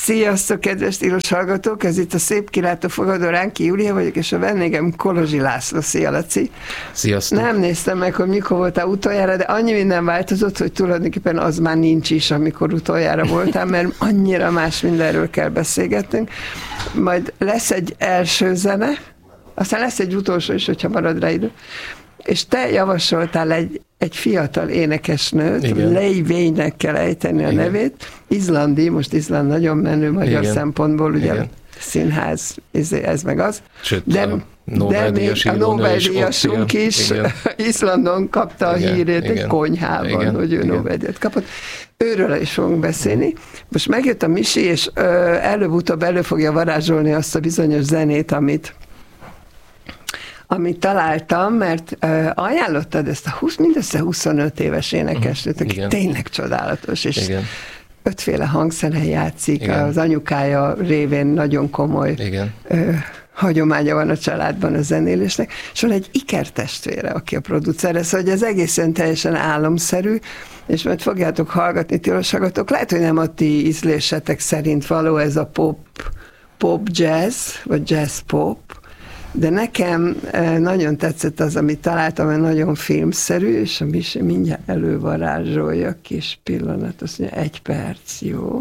Sziasztok, kedves stílus hallgatók! Ez itt a Szép Kilátó Fogadó, Ránki Júlia vagyok, és a vendégem Kolozsi László. Szia, Laci! Sziasztok! Nem néztem meg, hogy mikor voltál utoljára, de annyi minden változott, hogy tulajdonképpen az már nincs is, amikor utoljára voltál, mert annyira más mindenről kell beszélgetnünk. Majd lesz egy első zene, aztán lesz egy utolsó is, hogyha marad rá idő. És te javasoltál egy fiatal énekesnőt, Leivénynek kell ejteni a nevét, izlandi, most Izland nagyon menő magyar szempontból, ugye színház, ez meg az. Sőt, de még a Nobel-díjasunk is Izlandon kapta a hírét egy konyhában, hogy ő Nobel-díjat kapott. Őről is fogunk beszélni. Most megjött a Misi, és előbb-utóbb elő fogja varázsolni azt a bizonyos zenét, amit találtam, mert ajánlottad ezt a mindössze 25 éves énekesnőt, aki tényleg csodálatos, és ötféle hangszeren játszik, az anyukája révén nagyon komoly hagyománya van a családban a zenélésnek, és van egy ikertestvére, aki a producere, szóval ez egészen teljesen álomszerű, és majd fogjátok hallgatni, tilos hallgatók, lehet, hogy nem a ti ízlésetek szerint való ez a pop jazz, vagy jazz pop, de nekem nagyon tetszett az, amit találtam, mert nagyon filmszerű, és mindjárt elővarázsolja kis pillanat, azt mondja, 1 perc, jó.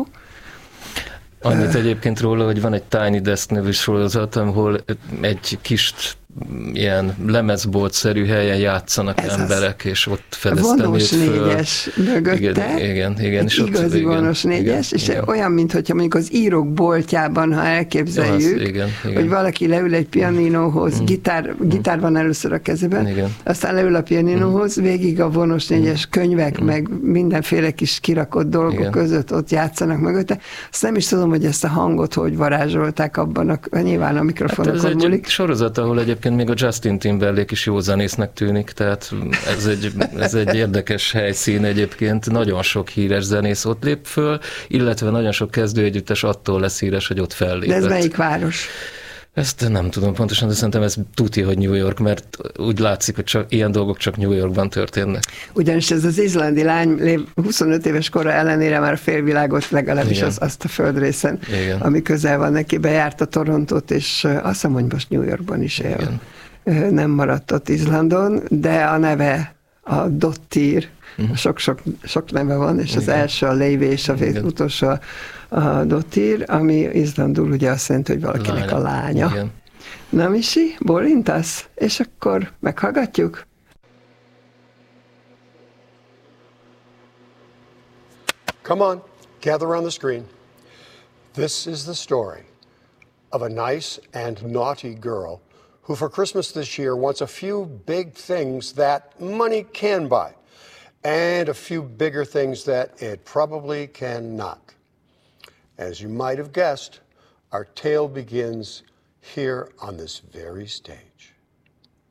Annyit egyébként róla, hogy van egy Tiny Desk nevű sorozat, ahol egy kis ilyen lemezboltszerű helyen játszanak emberek, és ott fedeztem őt föl. Vonos 4-es mögötte. Igen. És igazi vonos 4-es, és olyan, mintha mondjuk az írók boltjában, ha elképzeljük, hogy valaki leül egy pianinóhoz, gitár van először a kezében, aztán leül a pianinóhoz, végig a vonos 4-es könyvek, meg mindenféle kis kirakott dolgok között ott játszanak mögötte. Azt nem is tudom, hogy ezt a hangot hogy varázsolták abban, nyilván a mikrofonokon múlik. Ez egy sorozat, ahol egyébként még a Justin Timberlake is jó zenésznek tűnik, tehát ez egy érdekes helyszín egyébként. Nagyon sok híres zenész ott lép föl, illetve nagyon sok kezdőegyüttes attól lesz híres, hogy ott fellépett. De ez melyik város? Ezt nem tudom pontosan, de szerintem ez tuti, hogy New York, mert úgy látszik, hogy ilyen dolgok csak New Yorkban történnek. Ugyanis ez az izlandi lány 25 éves kora ellenére már a félvilágot, legalábbis azt a földrészen, ami közel van neki, bejárta Torontót, és azt hiszem, hogy most New Yorkban is él. Nem maradt ott Izlandon, de a neve a Dottir, sok neve van, és az első a Leivi, és az utolsó a Dottir, ami izlandul ugye azt jelenti, hogy valakinek a lánya. Na, Misi, bólintasz? És akkor meghallgatjuk? Come on, gather around the screen. This is the story of a nice and naughty girl who for Christmas this year wants a few big things that money can buy and a few bigger things that it probably cannot. As you might have guessed, our tale begins here on this very stage.